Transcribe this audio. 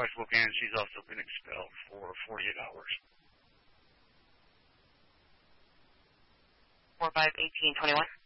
by Spokane. She's also been expelled for 48 hours. 451821.